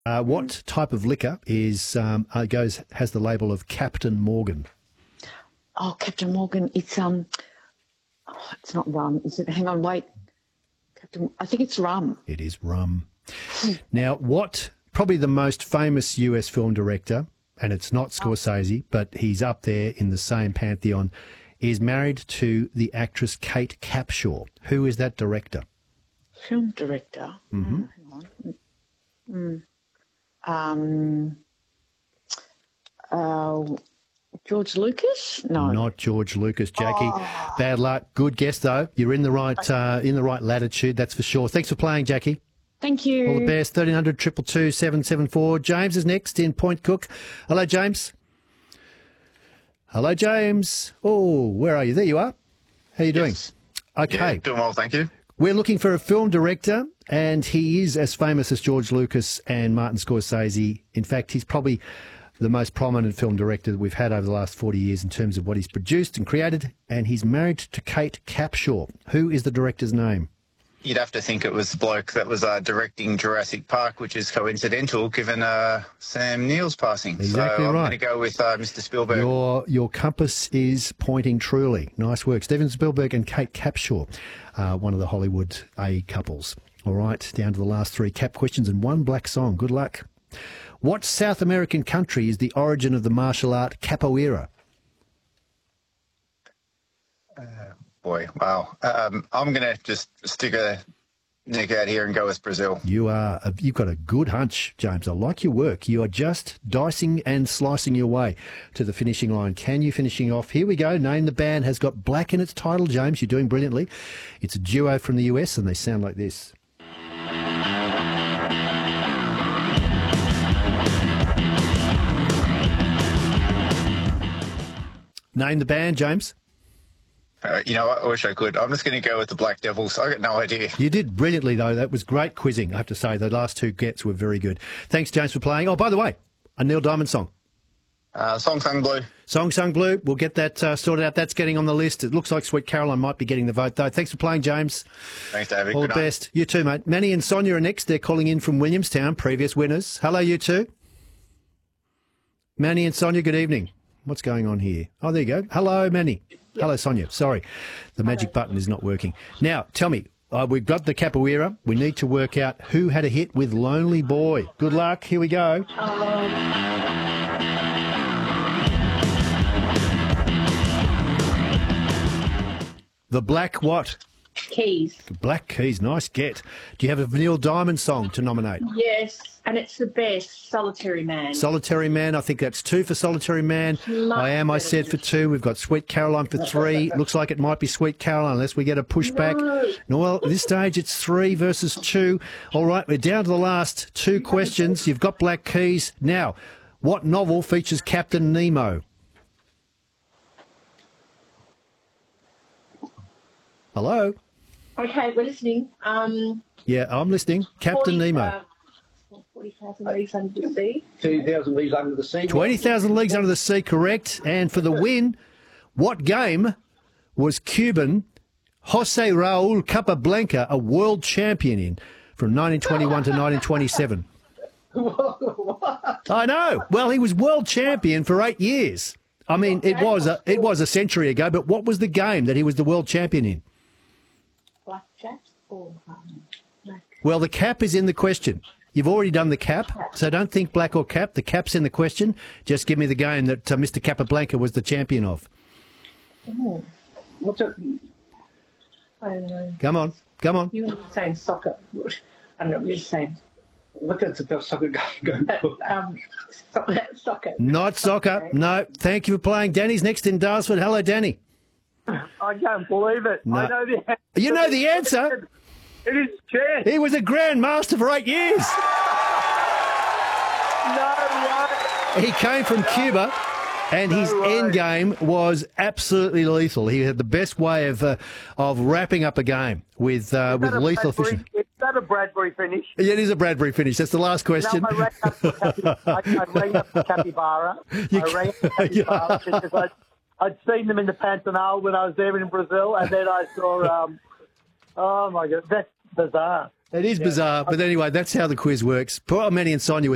What type of liquor has the label of Captain Morgan? Oh, Captain Morgan, it's it's not rum, is it? Hang on, wait. I think it's rum. It is rum. Now, probably the most famous US film director, and it's not Scorsese, but he's up there in the same pantheon, is married to the actress Kate Capshaw. Who is that director? Film director? Mm-hmm. Hang on. George Lucas? No. Not George Lucas, Jackie. Bad luck. Good guess, though. You're in the right latitude, that's for sure. Thanks for playing, Jackie. Thank you. All the best. 1300 222 774. James is next in Point Cook. Hello, James. Hello, James. Oh, where are you? There you are. How are you doing? Yes. Okay. Yeah, doing well, thank you. We're looking for a film director, and he is as famous as George Lucas and Martin Scorsese. In fact, he's probably the most prominent film director that we've had over the last 40 years in terms of what he's produced and created, and he's married to Kate Capshaw. Who is the director's name? You'd have to think it was the bloke that was directing Jurassic Park, which is coincidental given Sam Neill's passing. Exactly so I'm right. going to go with Mr. Spielberg. Your compass is pointing truly. Nice work. Steven Spielberg and Kate Capshaw, one of the Hollywood A couples. All right, down to the last three cap questions and one black song. Good luck. What South American country is the origin of the martial art capoeira? Boy, wow. I'm going to just stick a neck out here and go with Brazil. You've got a good hunch, James. I like your work. You are just dicing and slicing your way to the finishing line. Can you finishing off? Here we go. Name the Band has got black in its title, James. You're doing brilliantly. It's a duo from the US, and they sound like this. Name the band, James. I wish I could. I'm just going to go with the Black Devils. I got no idea. You did brilliantly, though. That was great quizzing, I have to say. The last two gets were very good. Thanks, James, for playing. Oh, by the way, a Neil Diamond song. Song Sung Blue. Song Sung Blue. We'll get that sorted out. That's getting on the list. It looks like Sweet Caroline might be getting the vote, though. Thanks for playing, James. Thanks, David. All the best. You too, mate. Manny and Sonia are next. They're calling in from Williamstown, previous winners. Hello, you two. Manny and Sonia, good evening. What's going on here? Oh, there you go. Hello, Manny. Yep. Hello, Sonia. Sorry, the magic button is not working. Now, tell me, we've got the capoeira. We need to work out who had a hit with Lonely Boy. Good luck. Here we go. The Black what? Keys. The Black Keys. Nice get. Do you have a Neil Diamond song to nominate? Yes, and it's the best, Solitary Man. Solitary Man. I think that's 2 for Solitary Man. I Said for 2. We've got Sweet Caroline for 3. Looks like it might be Sweet Caroline unless we get a pushback. No, well, at this stage it's 3 versus 2. All right, we're down to the last 2 questions. You've got Black Keys. Now, what novel features Captain Nemo? Hello? Okay, we're listening. Yeah, I'm listening. Captain Nemo. 40,000 Leagues Under the Sea. 20,000 Leagues Under the Sea. 20,000 Leagues Under the Sea, correct. And for the win, what game was Cuban Jose Raul Capablanca a world champion in from 1921 to 1927? I know. Well, he was world champion for 8 years. I mean, it was a century ago, but what was the game that he was the world champion in? Blackjack or black? Well, the cap is in the question. You've already done the cap, so don't think black or cap. The cap's in the question. Just give me the game that Mr. Capablanca was the champion of. Oh. What's it? I don't know. Come on, come on. You were saying soccer. I don't know what you're saying. What is the best soccer game? Soccer. Not soccer. Okay. No. Thank you for playing. Danny's next in Darsford. Hello, Danny. I can't believe it. No. I know the answer. You know the answer. It is chess. He was a Grand Master for 8 years. No way. He came from Cuba, and his end game was absolutely lethal. He had the best way of wrapping up a game with lethal efficiency. Is that a Bradbury finish? Yeah, it is a Bradbury finish. That's the last question. No, I rang up the capybara. Because I'd seen them in the Pantanal when I was there in Brazil, and then I saw, oh my God, that's bizarre. It is bizarre, but anyway, that's how the quiz works. Poor Manny and Sonia